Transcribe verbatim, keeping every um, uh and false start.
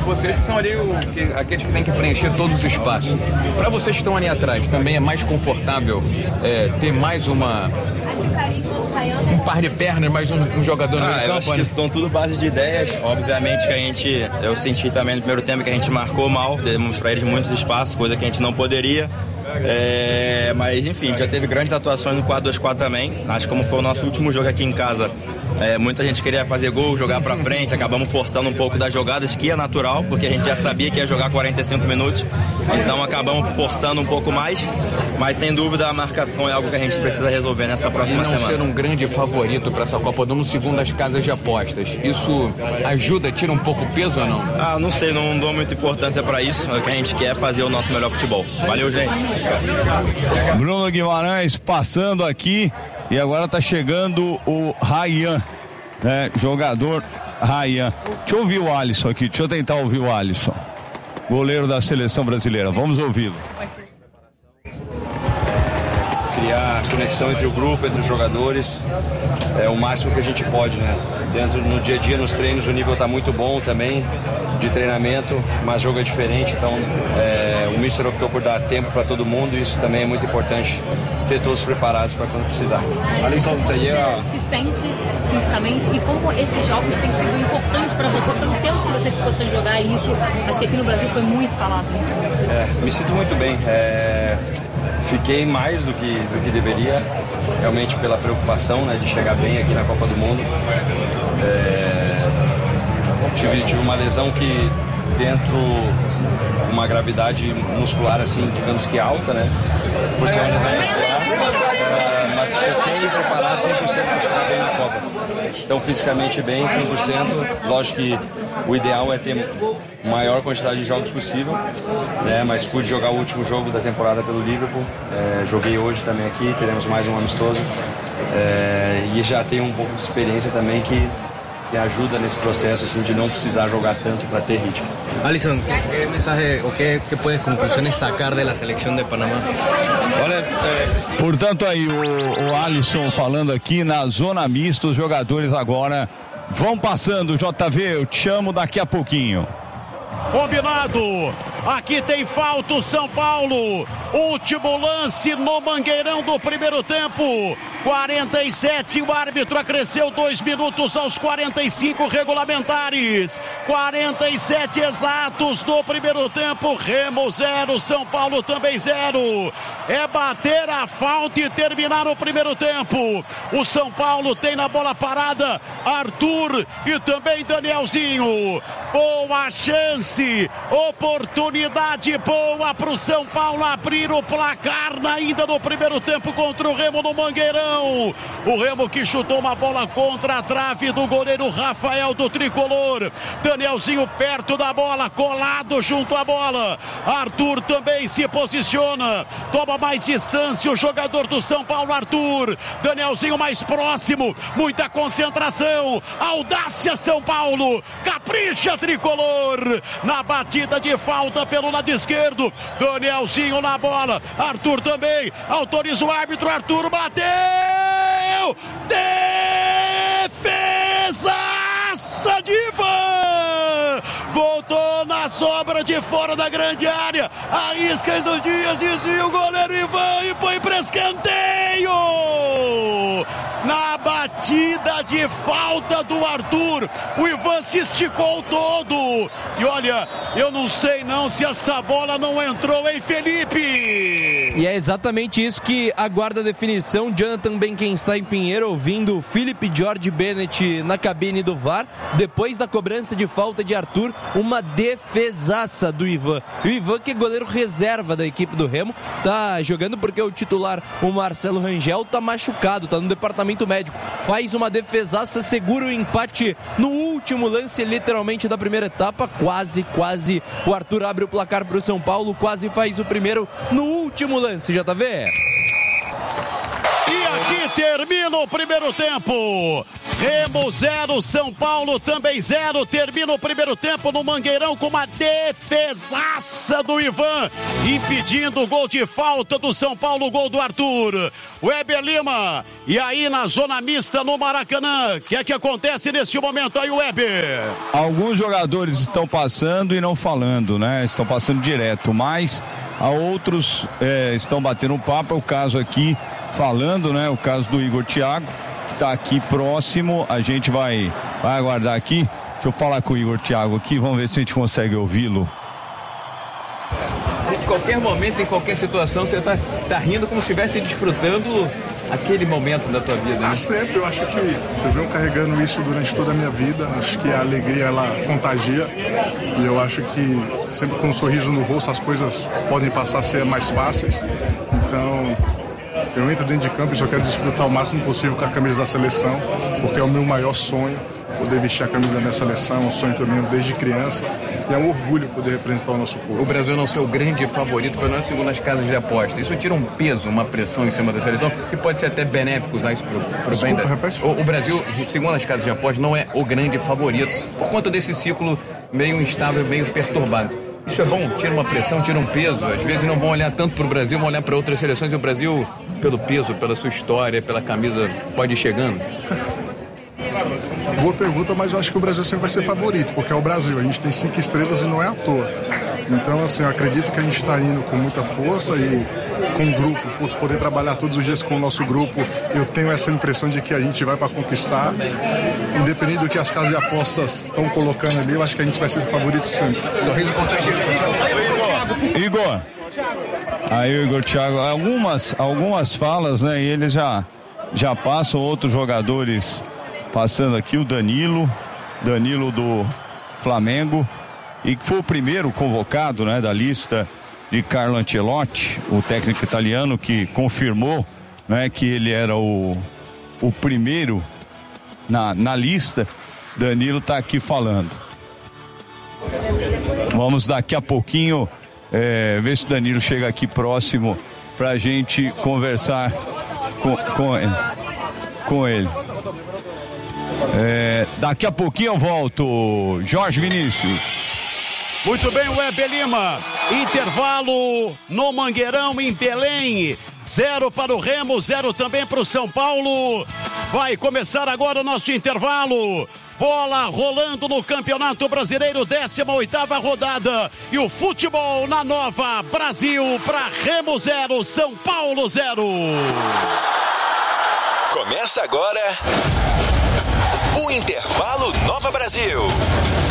vocês que são ali o, que, aqueles que têm que preencher todos os espaços. Para vocês que estão ali atrás, também é mais confortável é, ter mais uma um par de pernas, mais um, um jogador no ah, meio eu campo? Acho que são tudo base de ideias. Obviamente que a gente, eu senti também no primeiro tempo que a gente marcou mal, demos para eles muitos espaços, coisa que a gente não poderia. É, mas enfim, já teve grandes atuações no quatro dois quatro também. Acho que como foi o nosso último jogo aqui em casa, é, muita gente queria fazer gol, jogar pra frente, acabamos forçando um pouco das jogadas, que é natural, porque a gente já sabia que ia jogar quarenta e cinco minutos, então acabamos forçando um pouco mais, mas sem dúvida a marcação é algo que a gente precisa resolver nessa próxima semana. E não ser um grande favorito para essa Copa do Mundo segundo as casas de apostas, isso ajuda, tira um pouco o peso ou não? Ah, não sei, não dou muita importância para isso, o que a gente quer é fazer o nosso melhor futebol. Valeu, gente. Bruno Guimarães passando aqui e agora tá chegando o Ryan, né? Jogador Ryan. Deixa eu ouvir o Alisson aqui, deixa eu tentar ouvir o Alisson, goleiro da seleção brasileira. Vamos ouvi-lo. Criar conexão entre o grupo, entre os jogadores, é o máximo que a gente pode, né? Dentro, no dia a dia, nos treinos, o nível está muito bom também, de treinamento, mas jogo é diferente, então é, o Mister optou por dar tempo para todo mundo e isso também é muito importante, ter todos preparados para quando precisar. Alisson, você se sente fisicamente e como esses jogos têm sido importantes para você, pelo tempo que você ficou sem jogar, e isso acho que aqui no Brasil foi muito falado. É, me sinto muito bem. É... Fiquei mais do que, do que deveria, realmente pela preocupação, né, de chegar bem aqui na Copa do Mundo. É, tive, tive uma lesão que dentro, uma gravidade muscular assim, digamos que alta, né, por ser uma lesão muscular, é, mas foquei em preparar cem por cento para chegar bem na Copa. Então fisicamente bem, cem por cento, lógico que o ideal é ter maior quantidade de jogos possível, né? Mas pude jogar o último jogo da temporada pelo Liverpool, é, joguei hoje também aqui, teremos mais um amistoso, é, e já tenho um pouco de experiência também que, que ajuda nesse processo assim, de não precisar jogar tanto para ter ritmo. Alisson, ¿qué mensaje o qué, qué puedes conclusiones sacar de la selección de Panamá? Olha, é... Portanto aí o, o Alisson falando aqui na zona mista, os jogadores agora vão passando. J V, eu te chamo daqui a pouquinho. Combinado, aqui tem falta o São Paulo, último lance no Mangueirão do primeiro tempo, quarenta e sete, o árbitro acresceu dois minutos aos quarenta e cinco regulamentares, quarenta e sete exatos do primeiro tempo, Remo zero, São Paulo também zero, é bater a falta e terminar o primeiro tempo. O São Paulo tem na bola parada Arthur e também Danielzinho, boa chance, oportunidade boa para o São Paulo abrir o placar ainda no primeiro tempo contra o Remo no Mangueirão. O Remo que chutou uma bola contra a trave do goleiro Rafael do Tricolor. Danielzinho perto da bola, colado junto à bola. Arthur também se posiciona, toma mais distância o jogador do São Paulo, Arthur. Danielzinho mais próximo, muita concentração, audácia São Paulo, capricha Tricolor. Na batida de falta pelo lado esquerdo, Danielzinho na bola, Arthur também, autoriza o árbitro, Arthur bateu, defesaça de Ivan, voltou na sobra de fora da grande área, arrisca Enzo Dias, desvia o goleiro Ivan e põe para escanteio, na batida de falta do Arthur, o Ivan se esticou todo, e olha, eu não sei não se essa bola não entrou, hein, Felipe? E é exatamente isso que aguarda a definição. Jonathan Benkenstein Pinheiro ouvindo Felipe George Bennett na cabine do V A R, depois da cobrança de falta de Arthur, uma defesaça do Ivan. E o Ivan, que é goleiro reserva da equipe do Remo, tá jogando porque o titular, o Marcelo Rangel, tá machucado, tá no departamento médico, faz uma defesaça, segura o empate no último lance, literalmente, da primeira etapa, quase, quase o Arthur abre o placar pro São Paulo, quase faz o primeiro no último lance, J V. E aqui termina o primeiro tempo. Remo zero, São Paulo também zero. Termina o primeiro tempo no Mangueirão com uma defesaça do Ivan, impedindo o gol de falta do São Paulo, o gol do Arthur. Weber Lima, e aí na zona mista no Maracanã, o que é que acontece nesse momento aí, Weber? Alguns jogadores estão passando e não falando, né? Estão passando direto, mas a outros é, estão batendo um papo. É o caso aqui falando, né? O caso do Igor Thiago, que está aqui próximo. A gente vai, vai aguardar aqui. Deixa eu falar com o Igor Thiago aqui, vamos ver se a gente consegue ouvi-lo. Em qualquer momento, em qualquer situação, você tá, tá rindo como se estivesse desfrutando aquele momento da tua vida, né? Ah, sempre. Eu acho que eu venho carregando isso durante toda a minha vida. Acho que a alegria, ela contagia. E eu acho que sempre com um sorriso no rosto as coisas podem passar a ser mais fáceis. Então, eu entro dentro de campo e só quero desfrutar o máximo possível com a camisa da seleção, porque é o meu maior sonho, poder vestir a camisa da minha seleção, é um sonho que eu lembro desde criança. E é um orgulho poder representar o nosso povo. O Brasil não ser o grande favorito, pelo menos segundo as casas de aposta. Isso tira um peso, uma pressão em cima da seleção, que pode ser até benéfico usar isso pro, pro Desculpa, bem da... repete. O, o Brasil, segundo as casas de aposta, não é o grande favorito, por conta desse ciclo meio instável, meio perturbado. Isso é bom, tira uma pressão, tira um peso. Às vezes não vão olhar tanto pro Brasil, vão olhar para outras seleções, e o Brasil, pelo peso, pela sua história, pela camisa, pode ir chegando. Boa pergunta, mas eu acho que o Brasil sempre vai ser favorito, porque é o Brasil, a gente tem cinco estrelas e não é à toa. Então, assim, eu acredito que a gente está indo com muita força e com o grupo, por poder trabalhar todos os dias com o nosso grupo, eu tenho essa impressão de que a gente vai para conquistar. Independente do que as casas de apostas estão colocando ali, eu acho que a gente vai ser favorito sempre. Sorriso contagiante. Igor, aí o Igor Thiago, algumas, algumas falas, né, e eles já, já passam, outros jogadores passando aqui, o Danilo, Danilo do Flamengo, e que foi o primeiro convocado, né, da lista de Carlo Ancelotti, o técnico italiano, que confirmou, né, que ele era o, o primeiro na, na lista. Danilo está aqui falando. Vamos daqui a pouquinho é, ver se o Danilo chega aqui próximo para a gente conversar com, com ele. Com ele. É, daqui a pouquinho eu volto, Jorge Vinícius. Muito bem, Weber Lima. Intervalo no Mangueirão, em Belém. Zero para o Remo, zero também para o São Paulo. Vai começar agora o nosso intervalo. Bola rolando no Campeonato Brasileiro, décima oitava rodada. E o futebol na Nova. Brasil para Remo zero, São Paulo zero. Começa agora o Intervalo Nova Brasil.